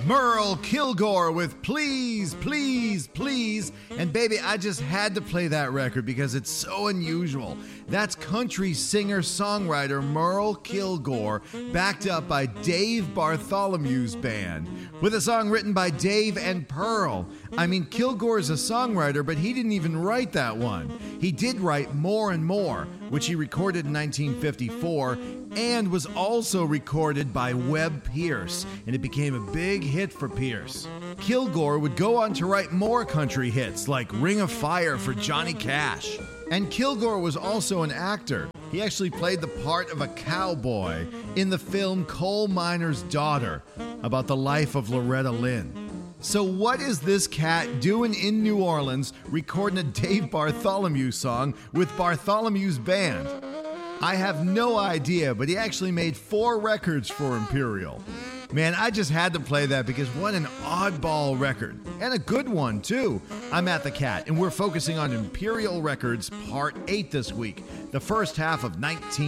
Merle Kilgore with Please, Please, Please. And baby, I just had to play that record because it's so unusual. That's country singer-songwriter Merle Kilgore, backed up by Dave Bartholomew's band, with a song written by Dave and Pearl. I mean, Kilgore's a songwriter, but he didn't even write that one. He did write More and More, which he recorded in 1954, and was also recorded by Webb Pierce, and it became a big hit for Pierce. Kilgore would go on to write more country hits like Ring of Fire for Johnny Cash. And Kilgore was also an actor. He actually played the part of a cowboy in the film Coal Miner's Daughter, about the life of Loretta Lynn. So what is this cat doing in New Orleans recording a Dave Bartholomew song with Bartholomew's band? I have no idea, but he actually made 4 records for Imperial. Man, I just had to play that because what an oddball record. And a good one, too. I'm Matt the Cat, and we're focusing on Imperial Records Part 8 this week, the first half of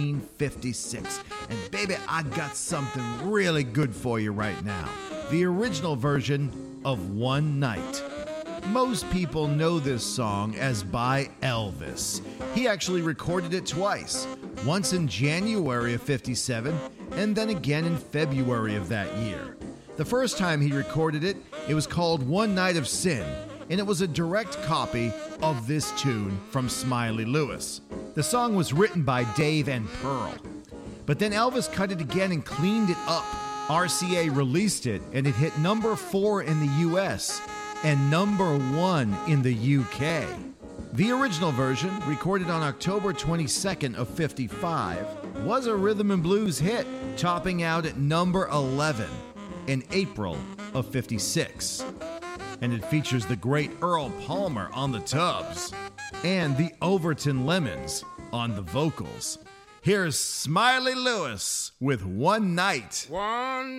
1956. And baby, I got something really good for you right now. The original version of One Night. Most people know this song as by Elvis. He actually recorded it twice, once in January of 57 and then again in February of that year. The first time he recorded it, it was called One Night of Sin, and it was a direct copy of this tune from Smiley Lewis. The song was written by Dave and Pearl, but then Elvis cut it again and cleaned it up. RCA released it, and it hit number 4 in the US and number 1 in the UK. The original version, recorded on October 22nd of 55, was a rhythm and blues hit, topping out at number 11 in April of 56. And it features the great Earl Palmer on the tubs and the Overton Lemons on the vocals. Here's Smiley Lewis with One Night. One